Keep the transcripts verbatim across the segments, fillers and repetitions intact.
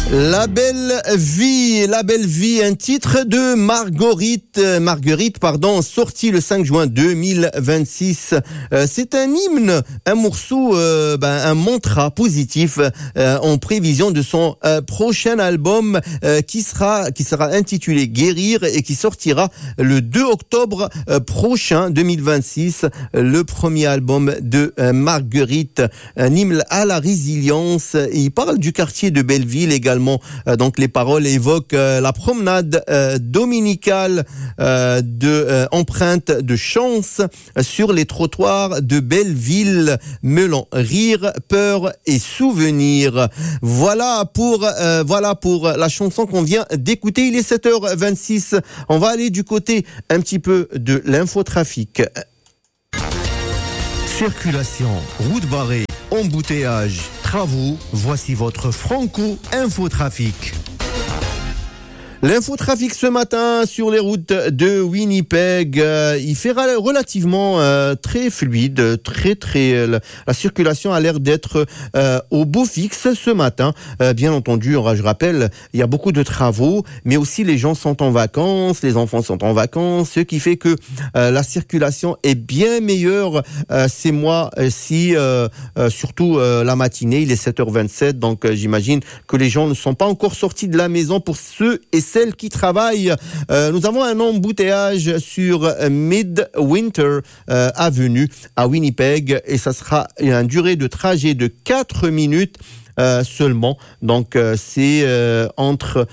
La belle vie, la belle vie, un titre de Marguerite, Marguerite, pardon, sorti le cinq juin deux mille vingt-six. Euh, c'est un hymne, un morceau, euh, ben, un mantra positif euh, en prévision de son euh, prochain album euh, qui sera, qui sera intitulé Guérir et qui sortira le deux octobre euh, prochain deux mille vingt-six. Le premier album de euh, Marguerite, un hymne à la résilience. Il parle du quartier de Belleville également. Donc les paroles évoquent euh, la promenade euh, dominicale euh, de euh, empreinte de chance sur les trottoirs de Belleville, mêlant rire, peur et souvenir. Voilà pour euh, voilà pour la chanson qu'on vient d'écouter. Il est sept heures vingt-six. On va aller du côté un petit peu de l'infotrafic. Circulation, route barrée, embouteillage, travaux, voici votre Franco Infotrafic. L'infotrafic ce matin sur les routes de Winnipeg, euh, il fait relativement euh, très fluide, très très. Euh, la circulation a l'air d'être euh, au beau fixe ce matin. Euh, bien entendu, je rappelle, il y a beaucoup de travaux, mais aussi les gens sont en vacances, les enfants sont en vacances, ce qui fait que euh, la circulation est bien meilleure euh, ces mois-ci, euh, euh, surtout euh, la matinée. Il est sept heures vingt-sept, donc euh, j'imagine que les gens ne sont pas encore sortis de la maison pour ceux et celles qui travaillent. Euh, nous avons un embouteillage sur Midwinter euh, Avenue à Winnipeg et ça sera une durée de trajet de quatre minutes. Euh, seulement, donc euh, c'est euh, entre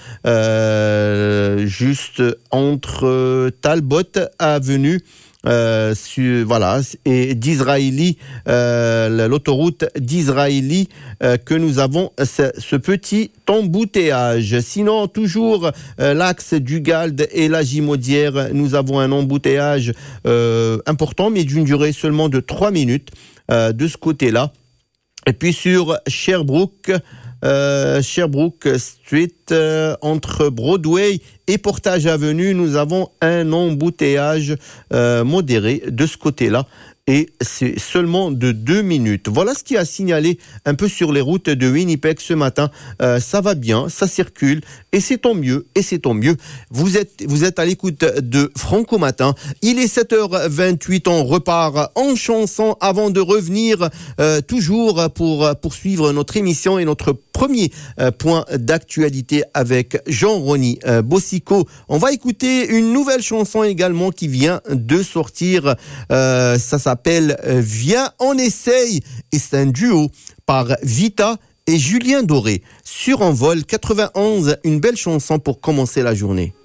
euh, juste entre Talbot Avenue Euh, sur, voilà, et d'Israéli, euh, l'autoroute d'Israéli, euh, que nous avons ce, ce petit embouteillage. Sinon, toujours euh, l'axe du Gald et la Gimaudière, nous avons un embouteillage euh, important, mais d'une durée seulement de trois minutes euh, de ce côté-là. Et puis sur Sherbrooke, Euh, Sherbrooke Street, euh, entre Broadway et Portage Avenue, nous avons un embouteillage euh, modéré de ce côté-là. Et c'est seulement de deux minutes. Voilà ce qui a signalé un peu sur les routes de Winnipeg ce matin. Euh, ça va bien, ça circule, et c'est tant mieux, et c'est tant mieux. Vous êtes, vous êtes à l'écoute de Franco Matin. Il est sept heures vingt-huit, on repart en chanson avant de revenir euh, toujours pour poursuivre notre émission et notre premier euh, point d'actualité avec Jean-Rony euh, Bossico. On va écouter une nouvelle chanson également qui vient de sortir. Euh, ça s'appelle s'appelle Viens, on essaye, et c'est un duo par Vita et Julien Doré sur Envol quatre-vingt-onze, une belle chanson pour commencer la journée.